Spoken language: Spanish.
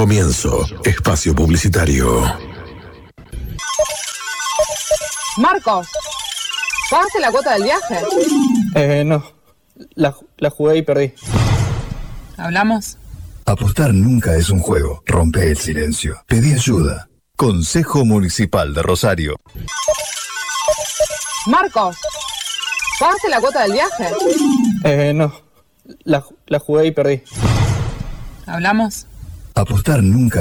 Comienzo. Espacio publicitario. Marcos, ¿pagaste la cuota del viaje? No. La jugué y perdí. ¿Hablamos? Apostar nunca es un juego. Rompe el silencio. Pedí ayuda. Consejo Municipal de Rosario. Marcos, ¿pagaste la cuota del viaje? No. La jugué y perdí. ¿Hablamos? Apostar nunca